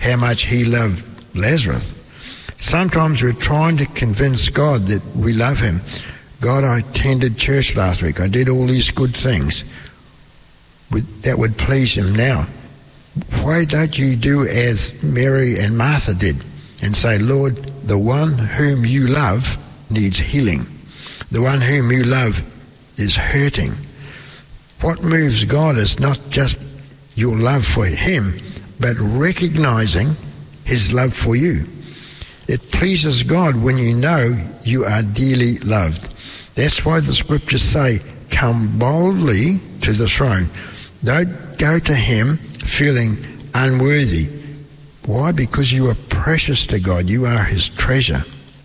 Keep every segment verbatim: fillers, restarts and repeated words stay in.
how much he loved Lazarus. Sometimes we're trying to convince God that we love him. God, I attended church last week. I did all these good things that would please him now. Why don't you do as Mary and Martha did and say, Lord, the one whom you love needs healing. The one whom you love is hurting. What moves God is not just your love for him, but recognizing his love for you. It pleases God when you know you are dearly loved. That's why the scriptures say, come boldly to the throne. Don't go to him feeling unworthy. Why? Because you are precious to God. You are his treasure.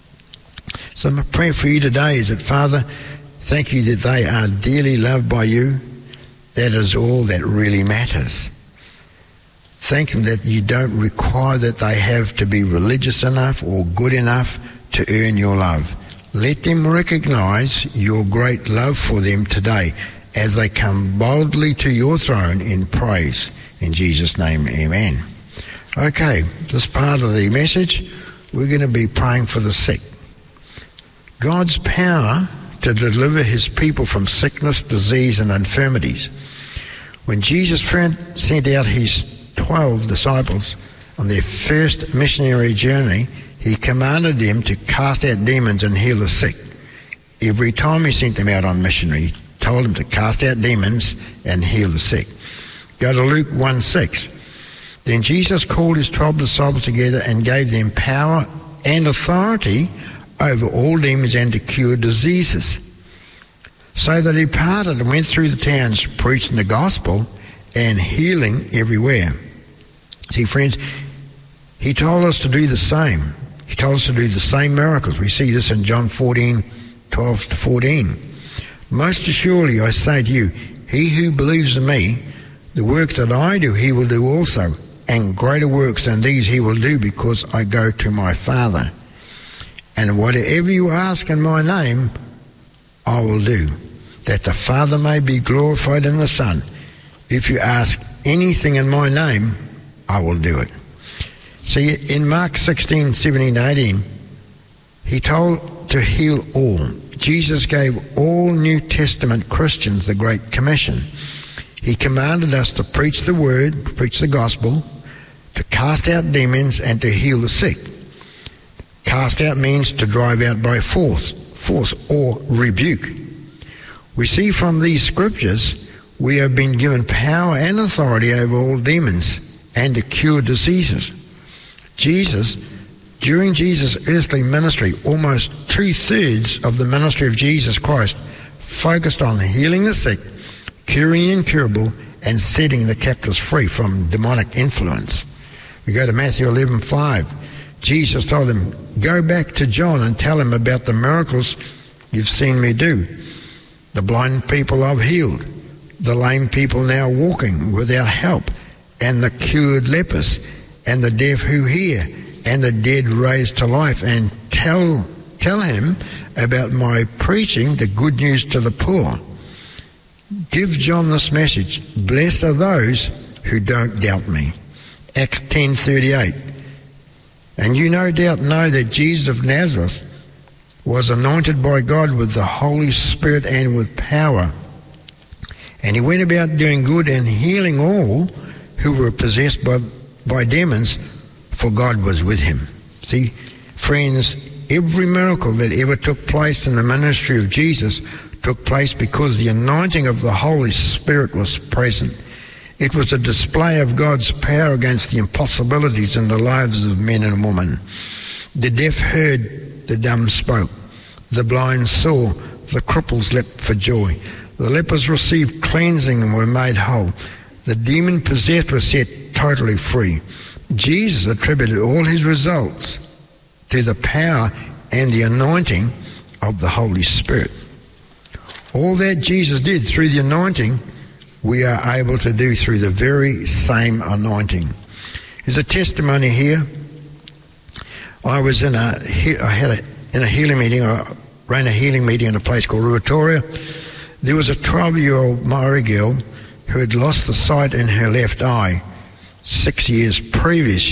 So my prayer for you today is that, Father, thank you that they are dearly loved by you. That is all that really matters. Thank them that you don't require that they have to be religious enough or good enough to earn your love. Let them recognize your great love for them today as they come boldly to your throne in praise. In Jesus' name, amen. Okay, this part of the message, we're going to be praying for the sick. God's power to deliver his people from sickness, disease, and infirmities. When Jesus sent out his twelve disciples on their first missionary journey, he commanded them to cast out demons and heal the sick. Every time he sent them out on missionary, he told them to cast out demons and heal the sick. Go to Luke one six. Then Jesus called his twelve disciples together and gave them power and authority over all demons and to cure diseases. So they departed and went through the towns preaching the gospel and healing everywhere. See, friends, he told us to do the same. He told us to do the same miracles. We see this in John fourteen, twelve to fourteen. Most assuredly, I say to you, he who believes in me, the work that I do, he will do also, and greater works than these he will do, because I go to my Father. And whatever you ask in my name, I will do, that the Father may be glorified in the Son. If you ask anything in my name, I will do it. See, in Mark sixteen, seventeen, eighteen, he told to heal all. Jesus gave all New Testament Christians the Great Commission. He commanded us to preach the word, preach the gospel, to cast out demons and to heal the sick. Cast out means to drive out by force, force or rebuke. We see from these scriptures we have been given power and authority over all demons and to cure diseases. Jesus, during Jesus' earthly ministry, almost two-thirds of the ministry of Jesus Christ focused on healing the sick, curing the incurable, and setting the captives free from demonic influence. We go to Matthew eleven five. Jesus told them, go back to John and tell him about the miracles you've seen me do. The blind people I've healed, the lame people now walking without help, and the cured lepers, and the deaf who hear, and the dead raised to life. And tell, tell him about my preaching the good news to the poor. Give John this message. Blessed are those who don't doubt me. Acts ten thirty-eight. And you no doubt know that Jesus of Nazareth was anointed by God with the Holy Spirit and with power. And he went about doing good and healing all who were possessed by, by demons, for God was with him. See, friends, every miracle that ever took place in the ministry of Jesus took place because the anointing of the Holy Spirit was present. It was a display of God's power against the impossibilities in the lives of men and women. The deaf heard, the dumb spoke. The blind saw, the cripples leapt for joy. The lepers received cleansing and were made whole. The demon-possessed were set totally free. Jesus attributed all his results to the power and the anointing of the Holy Spirit. All that Jesus did through the anointing, we are able to do through the very same anointing. There's a testimony here. I was in a, I had a, in a healing meeting, I ran a healing meeting in a place called Ruatoria. There was a twelve-year-old Maori girl who had lost the sight in her left eye six years previous.